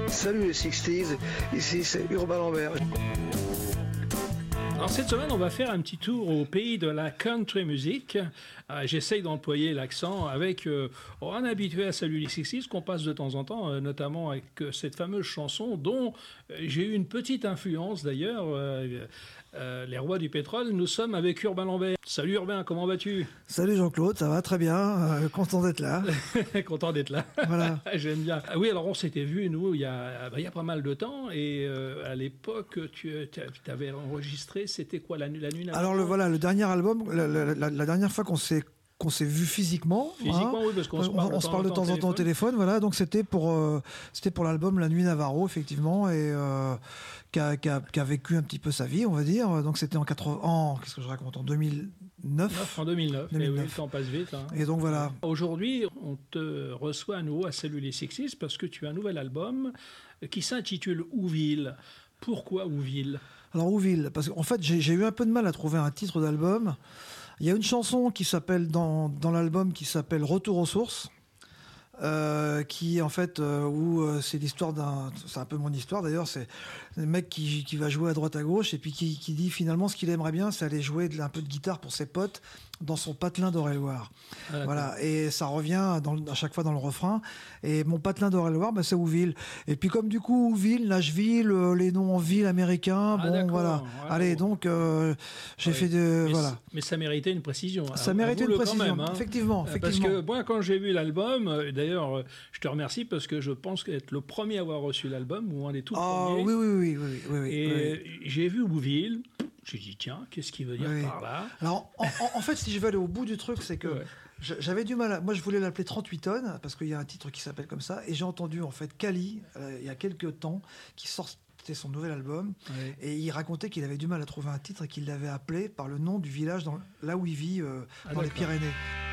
Salut les 60s, ici c'est Urbain Lambert. Alors cette semaine, on va faire un petit tour au pays de la country music. J'essaye d'employer l'accent avec un habitué à Salut les 60s qu'on passe de temps en temps, notamment avec cette fameuse chanson dont j'ai eu une petite influence d'ailleurs. Les Rois du Pétrole, nous sommes avec Urbain Lambert. Salut Urbain, comment vas-tu? Salut Jean-Claude, ça va très bien, content d'être là. Content d'être là. Voilà. J'aime bien. Oui, alors on s'était vu, nous, il y a pas mal de temps, et à l'époque, tu avais enregistré, c'était quoi, la nuit Alors le dernier album, la dernière fois qu'on s'est vu physiquement. Physiquement, oui, parce qu'on se parle de temps en temps au téléphone, voilà. Donc c'était pour l'album La Nuit Navarro, effectivement, et qui a vécu un petit peu sa vie, on va dire. Donc c'était qu'est-ce que je raconte, en 2009. En 2009. Et oui, le temps passe vite. Hein. Et donc voilà. Aujourd'hui, on te reçoit à nouveau à Salut les 60s parce que tu as un nouvel album qui s'intitule Ouville. Pourquoi Ouville? Alors Ouville, parce qu'en fait j'ai eu un peu de mal à trouver un titre d'album. Il y a une chanson qui s'appelle dans l'album qui s'appelle Retour aux sources, qui en fait où c'est l'histoire c'est un peu mon histoire d'ailleurs, c'est un mec qui va jouer à droite à gauche et puis qui dit finalement ce qu'il aimerait bien c'est aller jouer un peu de guitare pour ses potes dans son patelin d'Eure-et-Loir. Voilà, et ça revient à chaque fois dans le refrain. Et mon patelin d'Eure-et-Loir, c'est Ouville. Et puis comme du coup Ouville, Nashville, les noms en ville américains, voilà. Ouais, allez, donc j'ai fait voilà. Mais ça méritait une précision. Ça méritait une précision, quand même, hein. Effectivement. Parce que moi, quand j'ai vu l'album, d'ailleurs, je te remercie parce que je pense être le premier à avoir reçu l'album ou un des tout premiers. Oui. Et j'ai vu Ouville. J'ai dit, tiens, qu'est-ce qu'il veut dire par là? Alors, en fait, si je veux aller au bout du truc, c'est que j'avais du mal moi, je voulais l'appeler 38 tonnes, parce qu'il y a un titre qui s'appelle comme ça, et j'ai entendu, en fait, Kali, il y a quelques temps, qui sortait son nouvel album, et il racontait qu'il avait du mal à trouver un titre et qu'il l'avait appelé par le nom du village là où il vit, dans les Pyrénées.